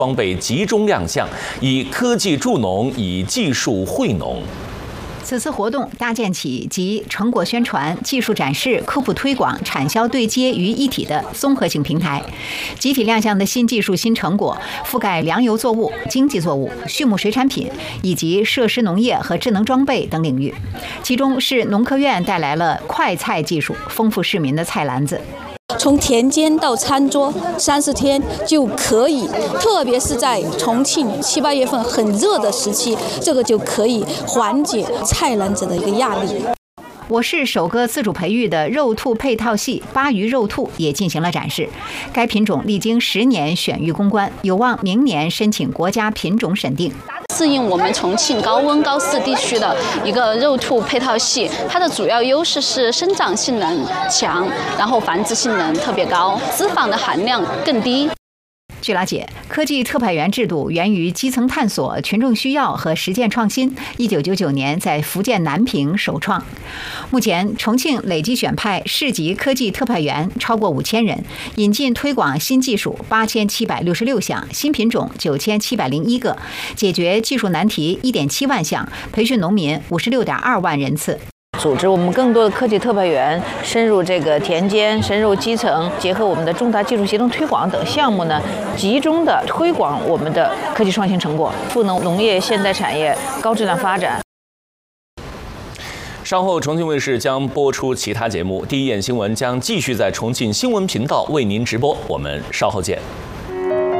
装备集中亮相，以科技助农，以技术惠农。 此次活动搭建起集成果宣传、技术展示、科普推广、产销对接于一体的综合性平台。集体亮相的新技术、新成果覆盖粮油作物、经济作物、畜牧水产品以及设施农业和智能装备等领域。其中是农科院带来了快菜技术，丰富市民的菜篮子。 从田间到餐桌30天就可以，特别是在重庆7、8月份很热的时期，这个就可以缓解菜篮子的一个压力。 我市首个自主培育的肉兔配套系巴渝肉兔也进行了展示，该品种历经10年选育攻关，有望明年申请国家品种审定。 适应我们重庆高温高湿地区的一个肉兔配套系，它的主要优势是生长性能强，然后繁殖性能特别高，脂肪的含量更低。 据了解，科技特派员制度源于基层探索、群众需要和实践创新。1999年在福建南平首创。目前，重庆累计选派市级科技特派员超过5000人，引进推广新技术8766项，新品种9701个，解决技术难题1.7万项，培训农民56.2万人次。 组织我们更多的科技特派员深入这个田间、深入基层，结合我们的重大技术协同推广等项目呢，集中的推广我们的科技创新成果，赋能农业现代产业高质量发展。 稍后，重庆卫视将播出其他节目，第一眼新闻将继续在重庆新闻频道为您直播。我们稍后见。